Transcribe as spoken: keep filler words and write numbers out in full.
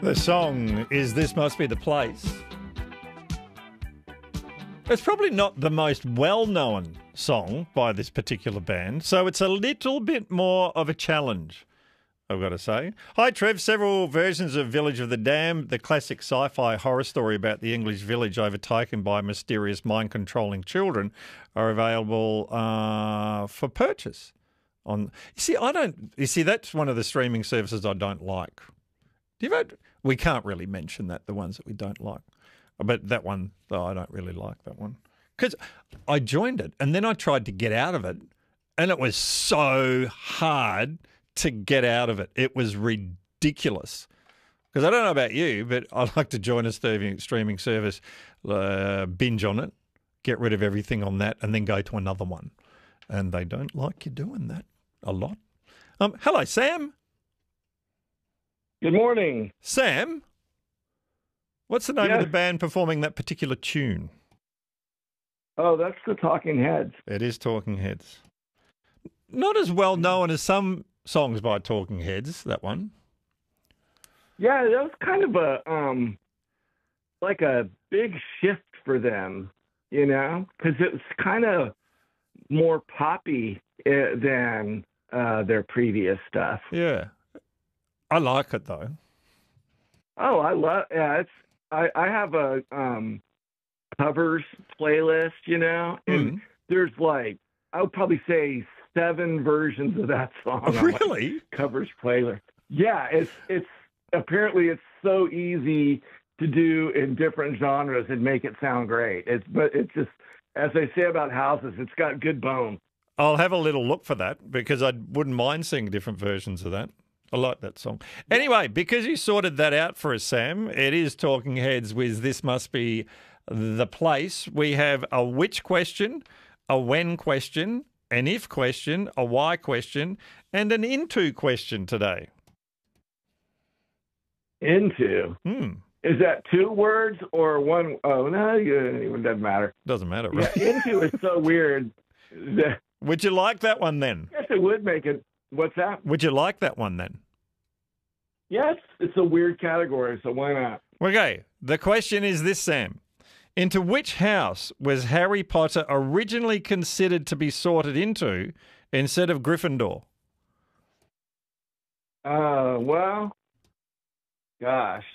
The song is This Must Be the Place. It's probably not the most well-known song by this particular band, so it's a little bit more of a challenge, I've got to say. Hi, Trev. Several versions of Village of the Damned, the classic sci-fi horror story about the English village overtaken by mysterious mind-controlling children, are available uh, for purchase. On you see, I don't. You see, that's one of the streaming services I don't like. Do you vote? We can't really mention that, the ones that we don't like. But that one, though, I don't really like that one. Because I joined it and then I tried to get out of it and it was so hard to get out of it. It was ridiculous. Because I don't know about you, but I like to join a streaming, streaming service, uh, binge on it, get rid of everything on that and then go to another one. And they don't like you doing that a lot. Um, hello, Sam. Good morning. Sam, what's the name Yes. of the band performing that particular tune? Oh, that's the Talking Heads. It is Talking Heads. Not as well known as some songs by Talking Heads, that one. Yeah, that was kind of a um, like a big shift for them, you know, because it was kind of more poppy uh, than uh, their previous stuff. Yeah. I like it, though. Oh, I love. Yeah, it's. I I have a um, covers playlist, you know, and Mm. there's like I would probably say seven versions of that song. on my Really? covers playlist. Yeah, it's it's apparently it's so easy to do in different genres and make it sound great. It's but it's just as they say about houses, it's got good bone. I'll have a little look for that because I wouldn't mind seeing different versions of that. I like that song. Anyway, because you sorted that out for us, Sam, it is Talking Heads with This Must Be the Place. We have a which question, a when question, an if question, a why question, and an into question today. Into Hmm. is that two words or one? Oh no, it doesn't matter. Doesn't matter, right? Yeah, into is so weird. That, Would you like that one then? I guess it would make it. What's that? Would you like that one then? Yes, it's a weird category, so why not? Okay, the question is this, Sam. Into which house was Harry Potter originally considered to be sorted into instead of Gryffindor? Uh, well, gosh,